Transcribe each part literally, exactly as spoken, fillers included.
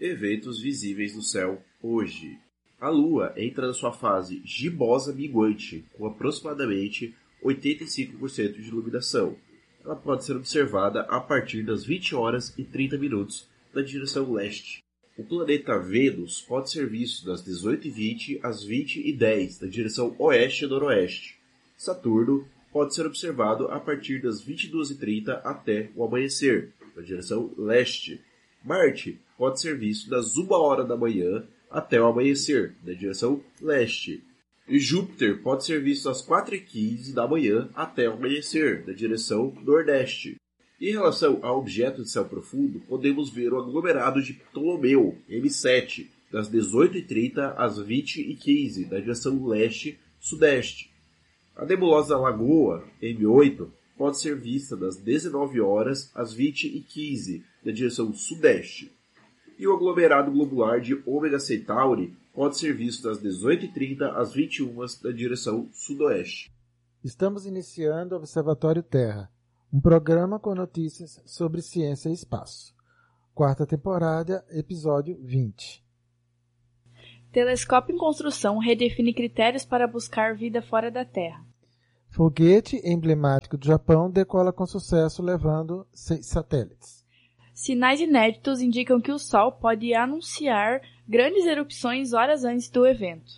eventos visíveis no céu hoje. A Lua entra na sua fase gibosa minguante, com aproximadamente oitenta e cinco por cento de iluminação. Ela pode ser observada a partir das vinte horas e trinta minutos na direção leste. O planeta Vênus pode ser visto das dezoito e vinte às vinte e dez na direção oeste e noroeste. Saturno pode ser observado a partir das vinte e duas e trinta até o amanhecer, na direção leste. Marte pode ser visto das uma hora da manhã até o amanhecer, na direção leste. E Júpiter pode ser visto às quatro e quinze da manhã até o amanhecer, na direção nordeste. Em relação a objetos de céu profundo, podemos ver o aglomerado de Ptolomeu, M sete, das dezoito e trinta às vinte e quinze, na direção leste-sudeste. A nebulosa Lagoa, M oito, pode ser vista das dezenove horas às vinte e quinze, na direção sudeste. E o aglomerado globular de Ômega Centauri pode ser visto das dezoito e trinta às vinte e uma, na direção sudoeste. Estamos iniciando o Observatório Terra, um programa com notícias sobre ciência e espaço. Quarta temporada, episódio vinte. Telescópio em construção redefine critérios para buscar vida fora da Terra. Foguete emblemático do Japão decola com sucesso levando seis satélites. Sinais inéditos indicam que o Sol pode anunciar grandes erupções horas antes do evento.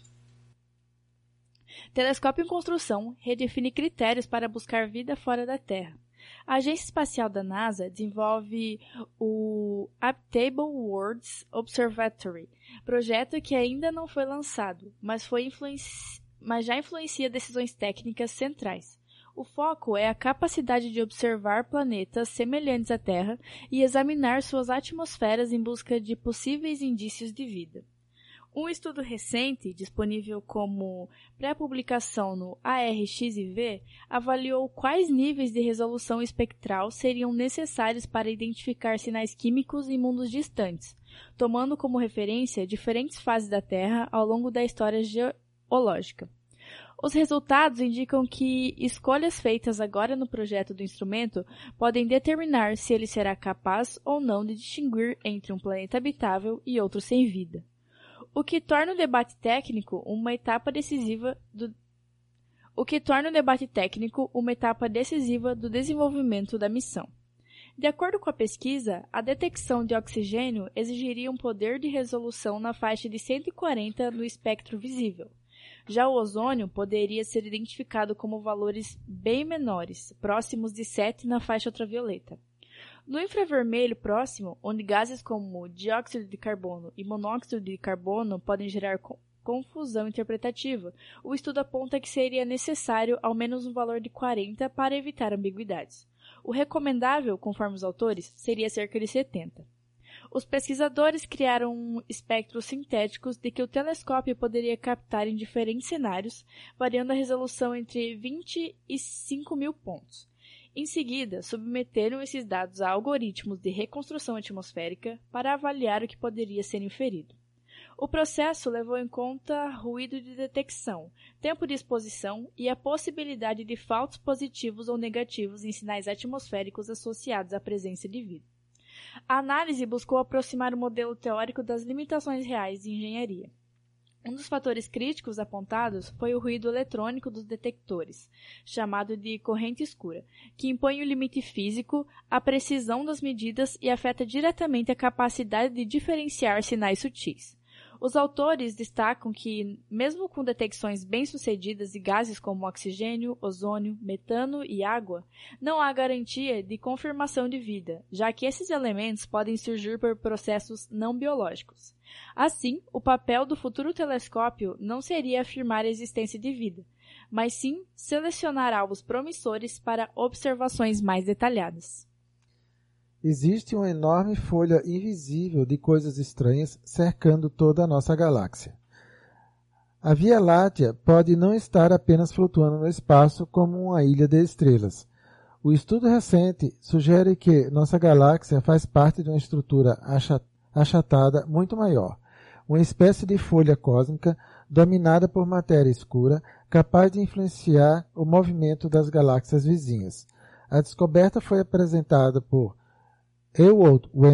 Telescópio em construção redefine critérios para buscar vida fora da Terra. A Agência Espacial da NASA desenvolve o Habitable Worlds Observatory, projeto que ainda não foi lançado, mas, foi influenci... mas já influencia decisões técnicas centrais. O foco é a capacidade de observar planetas semelhantes à Terra e examinar suas atmosferas em busca de possíveis indícios de vida. Um estudo recente, disponível como pré-publicação no A R X I V, avaliou quais níveis de resolução espectral seriam necessários para identificar sinais químicos em mundos distantes, tomando como referência diferentes fases da Terra ao longo da história geológica. Os resultados indicam que escolhas feitas agora no projeto do instrumento podem determinar se ele será capaz ou não de distinguir entre um planeta habitável e outro sem vida. O que torna o debate técnico uma etapa decisiva do o que torna o debate técnico uma etapa decisiva do desenvolvimento da missão. De acordo com a pesquisa, a detecção de oxigênio exigiria um poder de resolução na faixa de cento e quarenta no espectro visível. Já o ozônio poderia ser identificado como valores bem menores, próximos de sete na faixa ultravioleta. No infravermelho próximo, onde gases como dióxido de carbono e monóxido de carbono podem gerar co- confusão interpretativa, o estudo aponta que seria necessário ao menos um valor de quarenta para evitar ambiguidades. O recomendável, conforme os autores, seria cerca de setenta. Os pesquisadores criaram espectros sintéticos de que o telescópio poderia captar em diferentes cenários, variando a resolução entre vinte e cinco mil pontos. Em seguida, submeteram esses dados a algoritmos de reconstrução atmosférica para avaliar o que poderia ser inferido. O processo levou em conta ruído de detecção, tempo de exposição e a possibilidade de falsos positivos ou negativos em sinais atmosféricos associados à presença de vida. A análise buscou aproximar o modelo teórico das limitações reais de engenharia. Um dos fatores críticos apontados foi o ruído eletrônico dos detectores, chamado de corrente escura, que impõe o limite físico à precisão das medidas e afeta diretamente a capacidade de diferenciar sinais sutis. Os autores destacam que, mesmo com detecções bem-sucedidas de gases como oxigênio, ozônio, metano e água, não há garantia de confirmação de vida, já que esses elementos podem surgir por processos não biológicos. Assim, o papel do futuro telescópio não seria afirmar a existência de vida, mas sim selecionar alvos promissores para observações mais detalhadas. Existe uma enorme folha invisível de coisas estranhas cercando toda a nossa galáxia. A Via Láctea pode não estar apenas flutuando no espaço como uma ilha de estrelas. O estudo recente sugere que nossa galáxia faz parte de uma estrutura achatada muito maior, uma espécie de folha cósmica dominada por matéria escura, capaz de influenciar o movimento das galáxias vizinhas. A descoberta foi apresentada por Ewald Wemp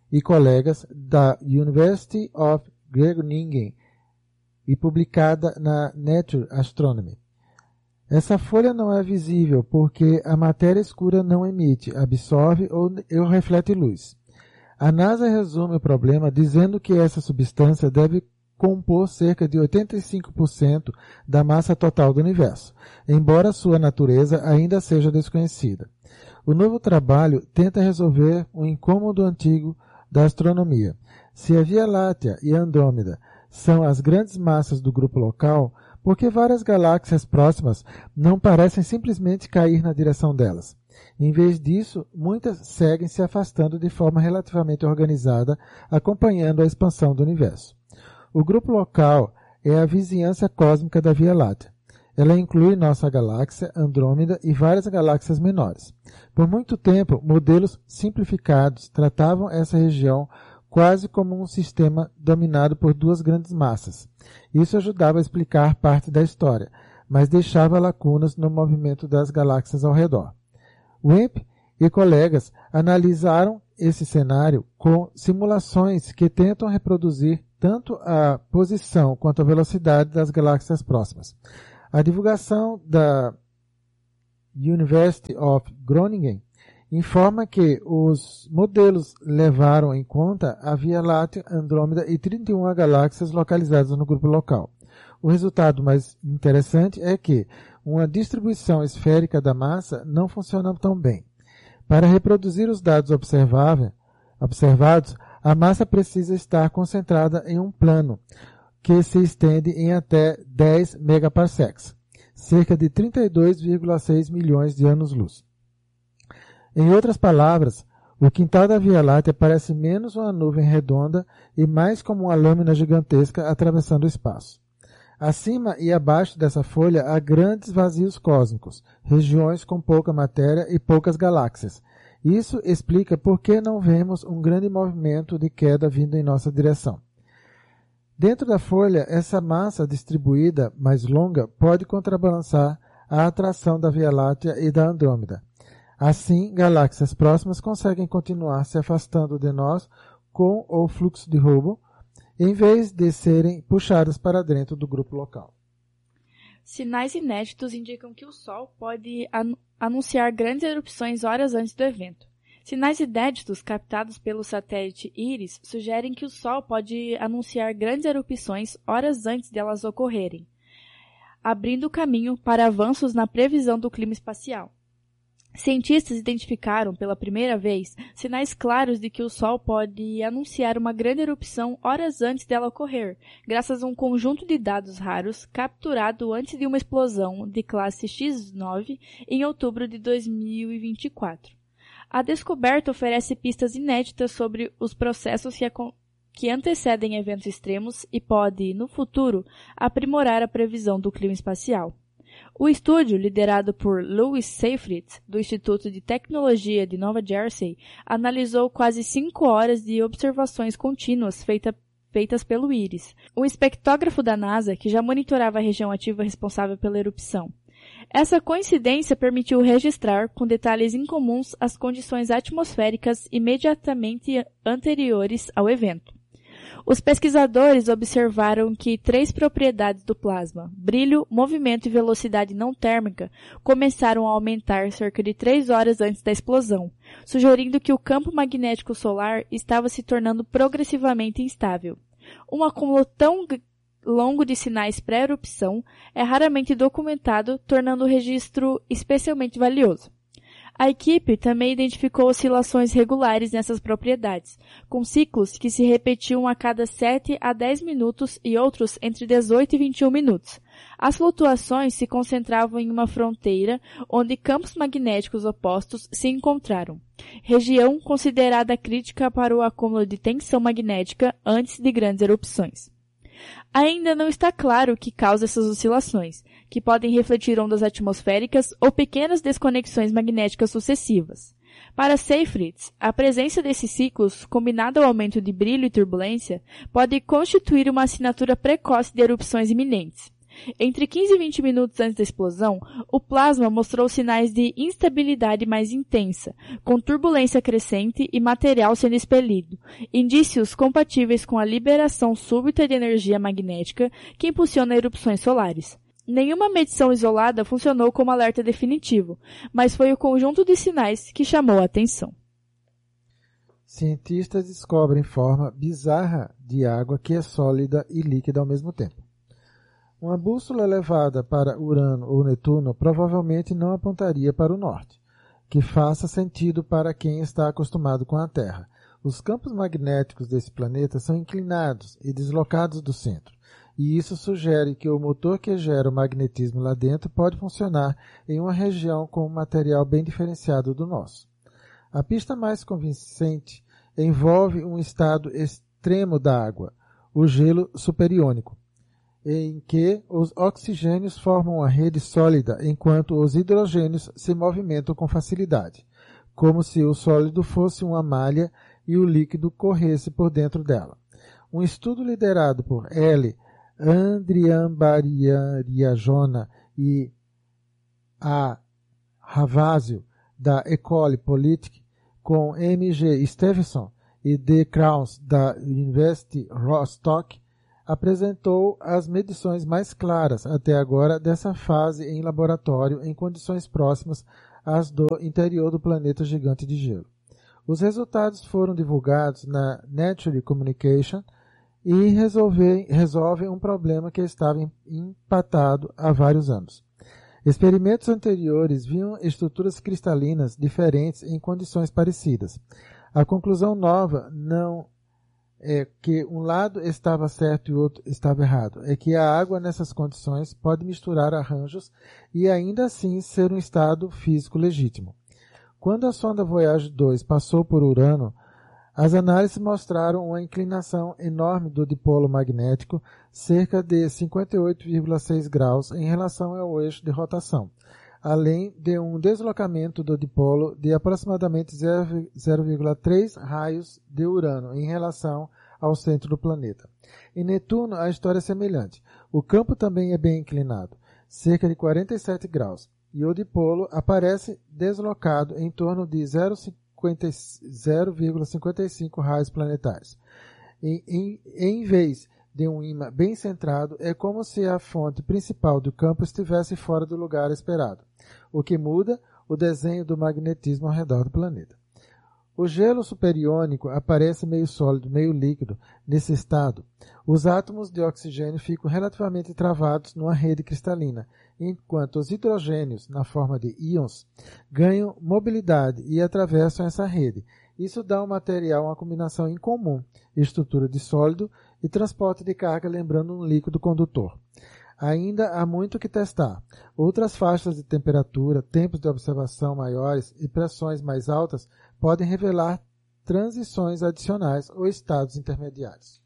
e colegas da University of Groningen e publicada na Nature Astronomy. Essa folha não é visível porque a matéria escura não emite, absorve ou, ou reflete luz. A NASA resume o problema dizendo que essa substância deve compor cerca de oitenta e cinco por cento da massa total do universo, embora sua natureza ainda seja desconhecida. O novo trabalho tenta resolver um incômodo antigo da astronomia. Se a Via Láctea e a Andrômeda são as grandes massas do grupo local, por que várias galáxias próximas não parecem simplesmente cair na direção delas? Em vez disso, muitas seguem se afastando de forma relativamente organizada, acompanhando a expansão do universo. O grupo local é a vizinhança cósmica da Via Láctea. Ela inclui nossa galáxia, Andrômeda e várias galáxias menores. Por muito tempo, modelos simplificados tratavam essa região quase como um sistema dominado por duas grandes massas. Isso ajudava a explicar parte da história, mas deixava lacunas no movimento das galáxias ao redor. Wimp e colegas analisaram esse cenário com simulações que tentam reproduzir tanto a posição quanto a velocidade das galáxias próximas. A divulgação da University of Groningen informa que os modelos levaram em conta a Via Láctea, Andrômeda e trinta e uma galáxias localizadas no grupo local. O resultado mais interessante é que uma distribuição esférica da massa não funciona tão bem. Para reproduzir os dados observados, a massa precisa estar concentrada em um plano, que se estende em até dez megaparsecs, cerca de trinta e dois vírgula seis milhões de anos-luz. Em outras palavras, o quintal da Via Láctea parece menos uma nuvem redonda e mais como uma lâmina gigantesca atravessando o espaço. Acima e abaixo dessa folha há grandes vazios cósmicos, regiões com pouca matéria e poucas galáxias. Isso explica por que não vemos um grande movimento de queda vindo em nossa direção. Dentro da folha, essa massa distribuída mais longa pode contrabalançar a atração da Via Láctea e da Andrômeda. Assim, galáxias próximas conseguem continuar se afastando de nós com o fluxo de Hubble, em vez de serem puxadas para dentro do grupo local. Sinais inéditos indicam que o Sol pode an- anunciar grandes erupções horas antes do evento. Sinais inéditos captados pelo satélite IRIS sugerem que o Sol pode anunciar grandes erupções horas antes de elas ocorrerem, abrindo caminho para avanços na previsão do clima espacial. Cientistas identificaram, pela primeira vez, sinais claros de que o Sol pode anunciar uma grande erupção horas antes dela ocorrer, graças a um conjunto de dados raros capturado antes de uma explosão de classe X nove em outubro de dois mil e vinte e quatro. A descoberta oferece pistas inéditas sobre os processos que, que antecedem eventos extremos e pode, no futuro, aprimorar a previsão do clima espacial. O estúdio, liderado por Louis Seyfried, do Instituto de Tecnologia de Nova Jersey, analisou quase cinco horas de observações contínuas feita, feitas pelo IRIS, o espectrógrafo da NASA que já monitorava a região ativa responsável pela erupção. Essa coincidência permitiu registrar, com detalhes incomuns, as condições atmosféricas imediatamente anteriores ao evento. Os pesquisadores observaram que três propriedades do plasma, brilho, movimento e velocidade não térmica, começaram a aumentar cerca de três horas antes da explosão, sugerindo que o campo magnético solar estava se tornando progressivamente instável. Um acúmulo tão longo de sinais pré-erupção é raramente documentado, tornando o registro especialmente valioso. A equipe também identificou oscilações regulares nessas propriedades, com ciclos que se repetiam a cada sete a dez minutos e outros entre dezoito e vinte e um minutos. As flutuações se concentravam em uma fronteira onde campos magnéticos opostos se encontraram, região considerada crítica para o acúmulo de tensão magnética antes de grandes erupções. Ainda não está claro o que causa essas oscilações, que podem refletir ondas atmosféricas ou pequenas desconexões magnéticas sucessivas. Para Seyfried, a presença desses ciclos, combinada ao aumento de brilho e turbulência, pode constituir uma assinatura precoce de erupções iminentes. Entre quinze e vinte minutos antes da explosão, o plasma mostrou sinais de instabilidade mais intensa, com turbulência crescente e material sendo expelido, indícios compatíveis com a liberação súbita de energia magnética que impulsiona erupções solares. Nenhuma medição isolada funcionou como alerta definitivo, mas foi o conjunto de sinais que chamou a atenção. Cientistas descobrem forma bizarra de água que é sólida e líquida ao mesmo tempo. Uma bússola levada para Urano ou Netuno provavelmente não apontaria para o norte, que faça sentido para quem está acostumado com a Terra. Os campos magnéticos desse planeta são inclinados e deslocados do centro, e isso sugere que o motor que gera o magnetismo lá dentro pode funcionar em uma região com um material bem diferenciado do nosso. A pista mais convincente envolve um estado extremo da água, o gelo superiônico, em que os oxigênios formam uma rede sólida enquanto os hidrogênios se movimentam com facilidade, como se o sólido fosse uma malha e o líquido corresse por dentro dela. Um estudo liderado por L. Andriambariajona e A. Ravasio, da École Politique, com M G Stevenson e D. Krauss, da University Rostock, apresentou as medições mais claras até agora dessa fase em laboratório em condições próximas às do interior do planeta gigante de gelo. Os resultados foram divulgados na Nature Communication e resolvem, resolvem um problema que estava empatado há vários anos. Experimentos anteriores viam estruturas cristalinas diferentes em condições parecidas. A conclusão nova não é que um lado estava certo e o outro estava errado. É que a água nessas condições pode misturar arranjos e ainda assim ser um estado físico legítimo. Quando a sonda Voyager dois passou por Urano, as análises mostraram uma inclinação enorme do dipolo magnético, cerca de cinquenta e oito vírgula seis graus em relação ao eixo de rotação, além de um deslocamento do dipolo de aproximadamente zero vírgula três raios de Urano em relação ao centro do planeta. Em Netuno, a história é semelhante. O campo também é bem inclinado, cerca de quarenta e sete graus, e o dipolo aparece deslocado em torno de zero vírgula cinquenta e cinco raios planetários. Em, em, em vez de um ímã bem centrado, é como se a fonte principal do campo estivesse fora do lugar esperado, o que muda o desenho do magnetismo ao redor do planeta. O gelo superiônico aparece meio sólido, meio líquido. Nesse estado, os átomos de oxigênio ficam relativamente travados numa rede cristalina, enquanto os hidrogênios, na forma de íons, ganham mobilidade e atravessam essa rede. Isso dá ao material uma combinação incomum, estrutura de sólido e transporte de carga, lembrando um líquido condutor. Ainda há muito que testar. Outras faixas de temperatura, tempos de observação maiores e pressões mais altas podem revelar transições adicionais ou estados intermediários.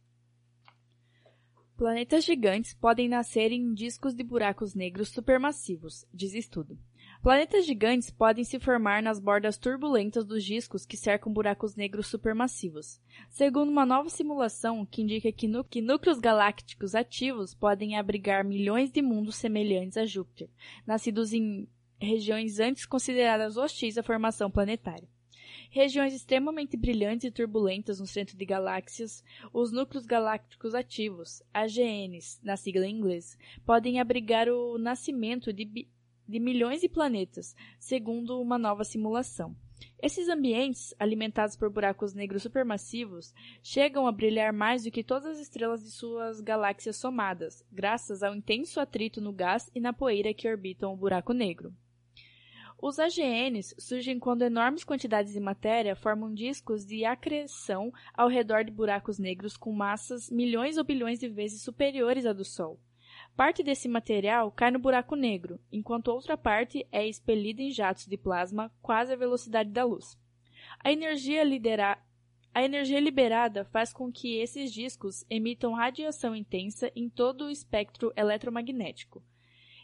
Planetas gigantes podem nascer em discos de buracos negros supermassivos, diz estudo. Planetas gigantes podem se formar nas bordas turbulentas dos discos que cercam buracos negros supermassivos, segundo uma nova simulação que indica que, nu- que núcleos galácticos ativos podem abrigar milhões de mundos semelhantes a Júpiter, nascidos em regiões antes consideradas hostis à formação planetária. Regiões extremamente brilhantes e turbulentas no centro de galáxias, os núcleos galácticos ativos, A G Ns, na sigla em inglês, podem abrigar o nascimento de, bi- de milhões de planetas, segundo uma nova simulação. Esses ambientes, alimentados por buracos negros supermassivos, chegam a brilhar mais do que todas as estrelas de suas galáxias somadas, graças ao intenso atrito no gás e na poeira que orbitam o buraco negro. Os A G Ns surgem quando enormes quantidades de matéria formam discos de acreção ao redor de buracos negros com massas milhões ou bilhões de vezes superiores à do Sol. Parte desse material cai no buraco negro, enquanto outra parte é expelida em jatos de plasma quase à velocidade da luz. A energia, lidera... A energia liberada faz com que esses discos emitam radiação intensa em todo o espectro eletromagnético.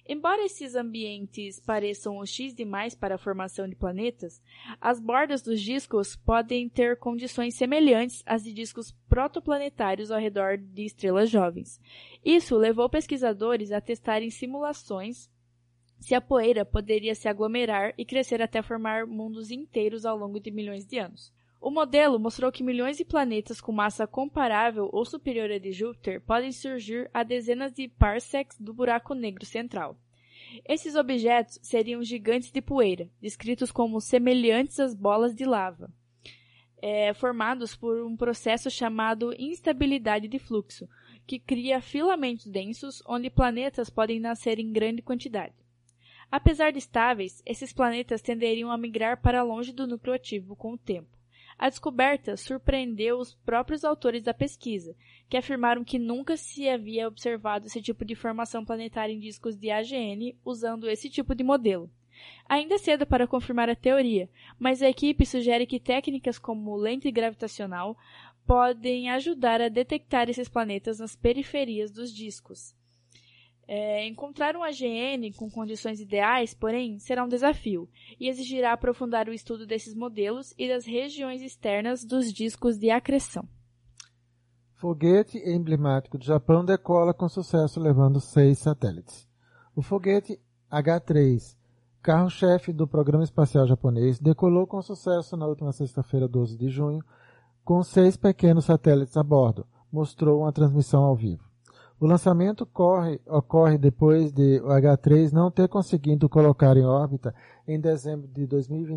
Embora esses ambientes pareçam hostis demais para a formação de planetas, as bordas dos discos podem ter condições semelhantes às de discos protoplanetários ao redor de estrelas jovens. Isso levou pesquisadores a testarem simulações se a poeira poderia se aglomerar e crescer até formar mundos inteiros ao longo de milhões de anos. O modelo mostrou que milhões de planetas com massa comparável ou superior à de Júpiter podem surgir a dezenas de parsecs do buraco negro central. Esses objetos seriam gigantes de poeira, descritos como semelhantes às bolas de lava, é, formados por um processo chamado instabilidade de fluxo, que cria filamentos densos onde planetas podem nascer em grande quantidade. Apesar de estáveis, esses planetas tenderiam a migrar para longe do núcleo ativo com o tempo. A descoberta surpreendeu os próprios autores da pesquisa, que afirmaram que nunca se havia observado esse tipo de formação planetária em discos de A G N usando esse tipo de modelo. Ainda é cedo para confirmar a teoria, mas a equipe sugere que técnicas como lente gravitacional podem ajudar a detectar esses planetas nas periferias dos discos. É, encontrar um A G N com condições ideais, porém, será um desafio e exigirá aprofundar o estudo desses modelos e das regiões externas dos discos de acreção. Foguete emblemático do Japão decola com sucesso levando seis satélites. O foguete H três, carro-chefe do programa espacial japonês, decolou com sucesso na última sexta-feira, doze de junho, com seis pequenos satélites a bordo, mostrou uma transmissão ao vivo. O lançamento corre, ocorre depois de o H três não ter conseguido colocar em órbita em dezembro de dois mil e vinte